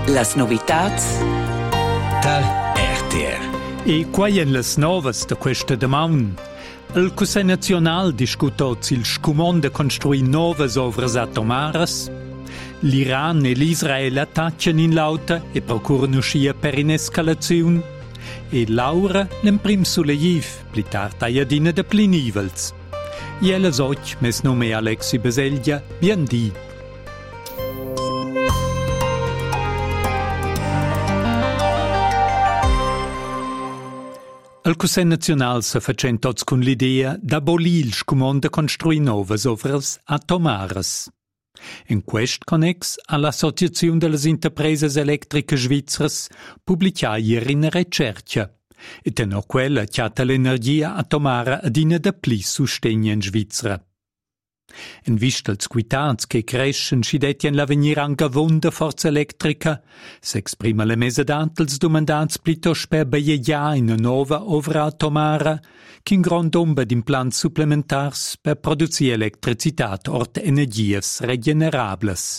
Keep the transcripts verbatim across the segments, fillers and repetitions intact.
Las novitats dal R T R. E quai en las novas de questa damaun. Il Cussei Nacional discutot il scumon de construir novas ovras atomaras. L'Iran e l'Israel attacciano in lauta e procurano uscire per inescalazione. E Laura l'emprim suleiv, pli tard aiadina de pli nivels. I elas och, mes nome Alexi Baselgia, bien di. Il Cussei Nacional se facen tots con l'idea d'abolir il scumon de construir novas ovras atomaras. In quest connex all'Associazione delle Interpreses Elettriche Svizras pubblicà ieri in ricerca e tenò quella chiata l'energia atomara adina da pli sostegno in Svizzera. In vista als quitats che crescen scidetien l'avenir anche vonda forza elettrica, s'exprima le mese d'antels domandants piuttosto per beiegia in una nova ovra atomara che in grande omba d'implants supplementars per produzir elettricità ort energias regenerables.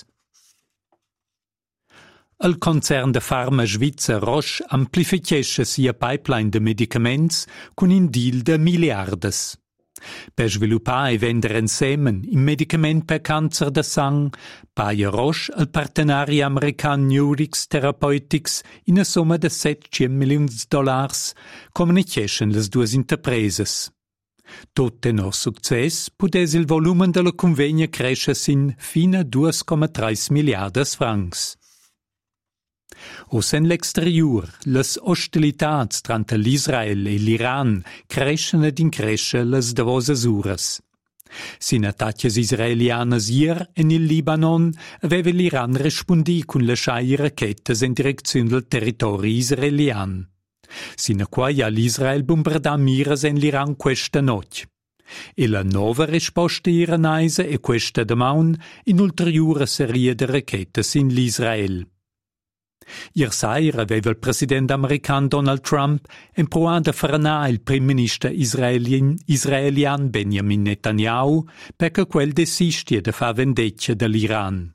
Il concern de farma svizzer Roche amplifichesce sia pipeline de medicaments con un deal de miliardes. Per sviluppare e vendere insieme un medicament per cancer de sang, paia Roche al partenari american Nurix Therapeutics in una somma de settecento milioni di dollars, comunication les duas interpreses. Tot no success, pudes il volumen della convegna cresce sin fino a due virgola tre miliardas francs. Aus en l'exterior, les hostilitats tranta l'Israel e l'Iran crescen ed incresce les davosas uras. Sin attacches israelianas ier en il Libanon aveva l'Iran rispondi con le schai rachettes in direzione del territorio israelian. Sin a quai ha l'Israel bombardà miras en l'Iran questa notte. E la nuova risposta iranaise è questa damaun in ulteriore serie de rachettes in l'Israel. Ier sair aveva il presidente americano Donald Trump improvato a frenar il primo ministro israelien, israelian Benjamin Netanyahu perché quel desistia di far vendetta dall'Iran.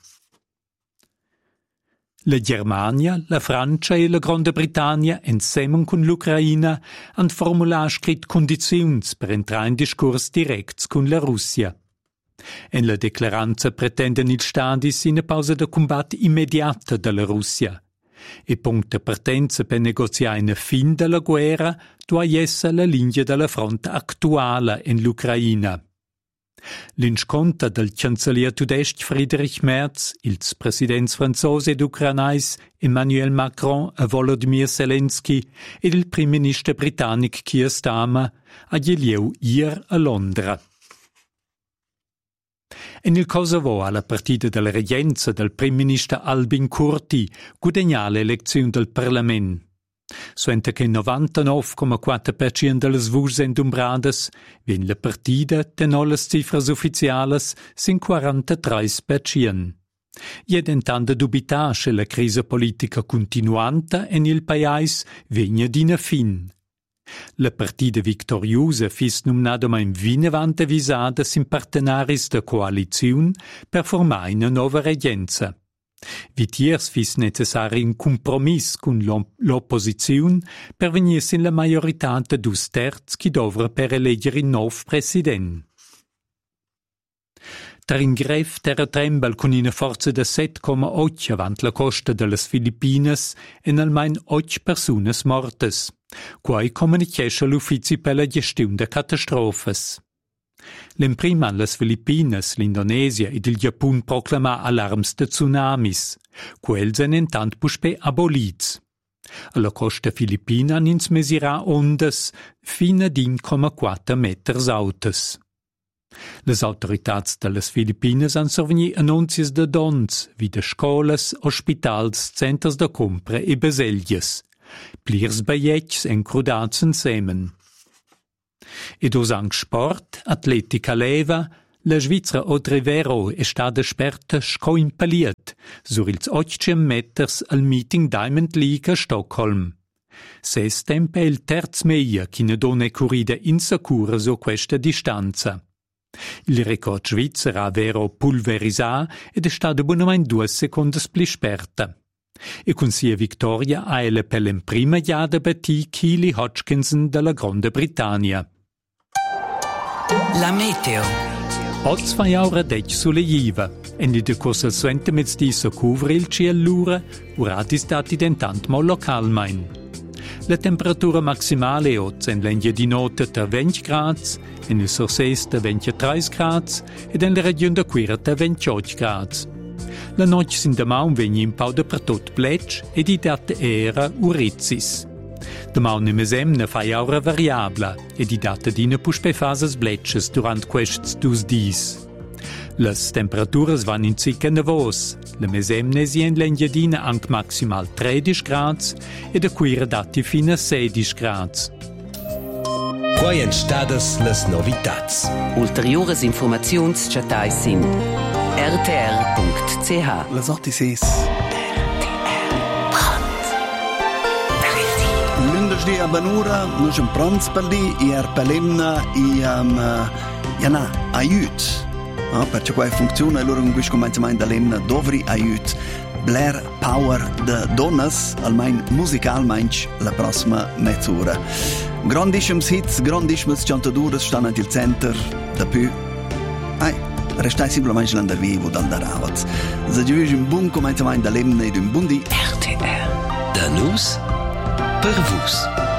La Germania, la Francia e la Grande Britannia, insieme con l'Ucraina, hanno formulato scritto condizioni per entrare in discorsi diretti con la Russia. En la declaranza pretendono il Stadis una pausa di combatto immediata dalla Russia. E punto di partenza per negoziare una fin della guerra deve essere la linea della fronte attuale in l'Ucraina. L'insconto del cancelliere tedesco Friedrich Merz, il presidente francese ed ucranais Emmanuel Macron e Volodymyr Zelensky ed il primo ministro britannico Keir Starmer a Gielieu ieri a Londra. En il Kosovo, alla partita della reggenza del primo ministro Albin Kurti, guadagna l'elezione del Parlamento. Suente che novantanove virgola quattro per cento delle voci indumbrades, vien la partita, tenò le cifras ufficiales, sin quarantatré per cento. Ed intende dubitare che la crisi politica continuante in il paese venga d'ina fin. La partita victoriosa fis numnadamain vinavant avisadas in partenaris de coalizione per formare una nuova reggenza. Vitiers fis necessari un compromis con l'opposizione per venirsi in la maggiorità de dus terzi che dovra per eleggere il nuovo presidente. Tra in gref terra trembal con una forza de sette virgola otto avant la costa delle Filippines en almain otto personas mortes. Quai comunichesce l'Uffizi per la gestione de catastrofes. L'emprima alle Filippines, l'Indonesia ed il Giappun proclamà alarms de tsunamis. Quels en intant puspe abolits. Alla costa filippina ins mesirà ondas fino ad uno virgola quattro meters autes. Les autoritats delle Filippines han survegni annunzias de dons, wie de scolas, ospitals, centers de compra e baselgias. Plirs baietgs encrudats insemen. Ed usang sport, atletica leva, la Svizzera Odrevero è stata sperta scoimpaliet sur ils ottocento meters al meeting Diamond League a Stockholm. Ses tempo è il terz meia chi ne dona corrida insicura su questa distanza. Il record svizzero ha vero pulverisà ed è stato buonamente due secondi più sperta. E con sia vittoria ha ella per l'imprima giada battì Keely Hodgkinson della Grande Britannia. La meteo. Oz fai aura dec sulle jiva, e in de corsa il suente mezzdi so cuvre il ciellura, urati stati dentant mo localmain. La temperatura maximale oz in l'endia di notte tra venti gradi, in il sorsesta ventitré gradi ed in la regione da Quirta ventotto gradi. La notte sin demà un vegni in pauda per tot plec e di data era urizis. Demà un mesem ne fai aura variabla e di data di ne puspe fases bleches durant quests dus dis. Las temperaturas van in circa nevos, la mesem ne sien l'engiadina anche maximal tredici gradi e da quira dati fino a sedici gradi. Quai en stadas las novitats. Ulteriores informaziuns chatais sin r t r punct c h. Les otisis. Lundersdi a Banura, nus un pranz per lì, i er pelemna, i um, ja na, aiut. Ah, perché qua funziona, allora un guisco mai da lemna dovri aiut. Blair Power de donnas, almeno musicalmente, la prossima mezz'ora. Grandissimi hits, grandissime cantaduras stanno al centro, da più. Ai, restai simplemente l'andar vivo dal daravat. Se giudici un buon commento da lemna ed un buon di R T R. Da nus per vus.